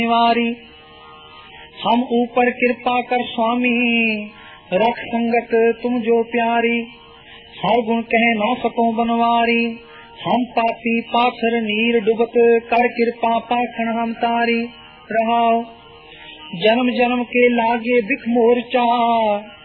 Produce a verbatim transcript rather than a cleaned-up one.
निवारी। हम ऊपर कृपा कर स्वामी, रख संगत तुम जो प्यारी। हर गुण कह न सको बनवारी, हम पापी पाथर नीर डुबत, कर कृपा पाखण हम तारी। रहाओ जन्म जन्म के लागे बिख मोर्चा,